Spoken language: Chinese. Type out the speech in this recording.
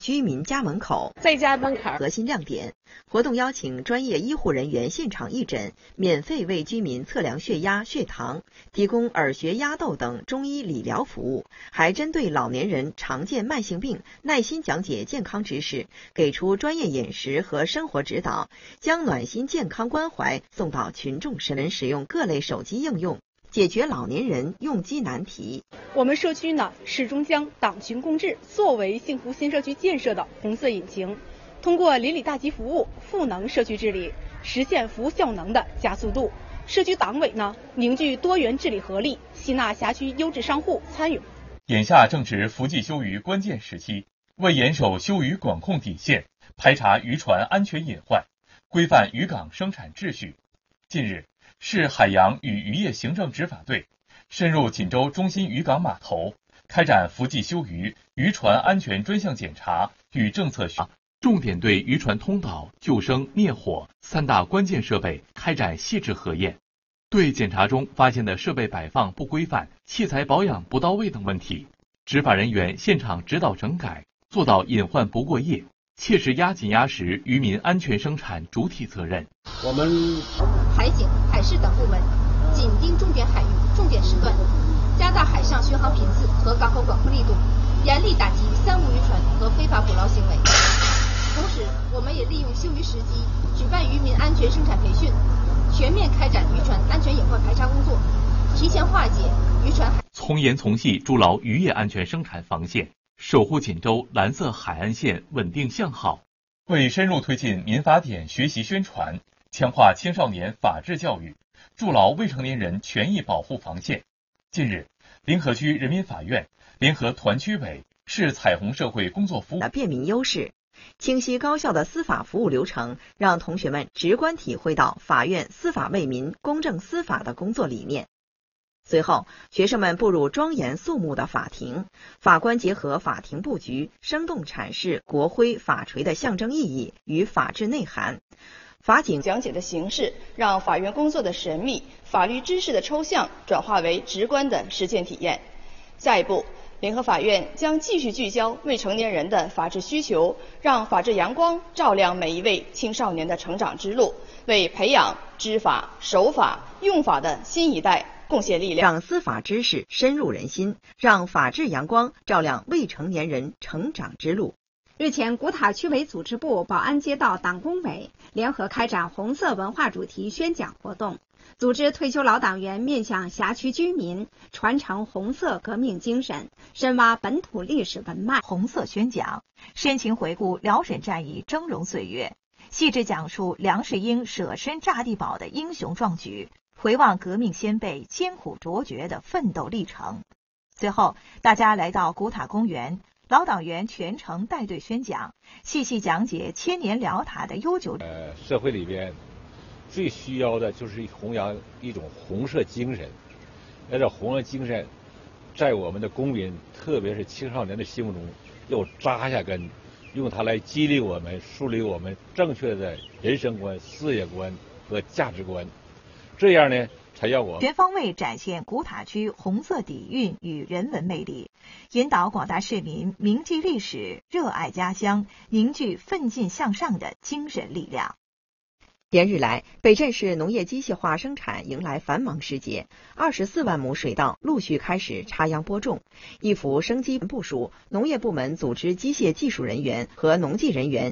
居民家门口， 在家门口核心亮点。活动邀请专业医护人员现场义诊，免费为居民测量血压、血糖，提供耳穴、压豆等中医理疗服务，还针对老年人常见慢性病耐心讲解健康知识，给出专业饮食和生活指导，将暖心健康关怀送到群众身边，使用各类手机应用，解决老年人用机难题。 我们社区呢，始终将党群共治作为幸福新社区建设的红色引擎，通过邻里大集服务，赋能社区治理，实现服务效能的加速度。社区党委呢，凝聚多元治理合力，吸纳辖区优质商户参与。 眼下正值伏季休渔关键时期，为严守休渔管控底线，排查渔船安全隐患，规范渔港生产秩序，近日，市海洋与渔业行政执法队深入锦州中心渔港码头，开展伏季休渔渔船安全专项检查与政策重点对渔船通导、救生、灭火3大关键设备开展细致核验，对检查中发现的设备摆放不规范、器材保养不到位等问题，执法人员现场指导整改，做到隐患不过夜，切实压紧压实渔民安全生产主体责任。 我们海警、海事等部门紧盯重点海域、重点时段，加大海上巡航频次和港口管控力度，严厉打击三无渔船和非法捕捞行为。同时，我们也利用休渔时机，举办渔民安全生产培训，全面开展渔船安全隐患排查工作，提前化解渔船从严从细筑牢渔业安全生产防线，守护锦州蓝色海岸线稳定向好。为深入推进民法典学习宣传，强化青少年法治教育，筑牢未成年人权益保护防线，近日，临河区人民法院联合团区委、市彩虹社会工作服务的便民优势。清晰高效的司法服务流程，让同学们直观体会到法院司法为民、公正司法的工作理念。随后，学生们步入庄严肃穆的法庭，法官结合法庭布局，生动阐释国徽、法锤的象征意义与法治内涵。法警讲解的形式，让法院工作的神秘、法律知识的抽象转化为直观的实践体验。下一步，联合法院将继续聚焦未成年人的法治需求，让法治阳光照亮每一位青少年的成长之路，为培养知法、守法、用法的新一代贡献力量。 让司法知识深入人心，让法治阳光照亮未成年人成长之路。 日前，古塔区委组织部保安街道党工委联合开展红色文化主题宣讲活动，组织退休老党员面向辖区居民传承红色革命精神，深挖本土历史文脉。 红色宣讲深情回顾辽沈战役峥嵘岁月，细致讲述梁士英舍身炸地堡的英雄壮举，回望革命先辈艰苦卓绝的奋斗历程。随后，大家来到古塔公园，老党员全程带队宣讲，细细讲解千年辽塔的悠久。 社会里边最需要的就是弘扬一种红色精神，而这红色精神在我们的公民，特别是青少年的心目中要扎下根，用它来激励我们，树立我们正确的人生观、事业观和价值观，这样呢才让我全方位展现古塔区红色底蕴与人文魅力，引导广大市民铭记历史、热爱家乡，凝聚奋进向上的精神力量。 连日来，北镇市农业机械化生产迎来繁忙时节，24万亩水稻陆续开始插秧播种。一幅生机部署，农业部门组织机械技术人员和农技人员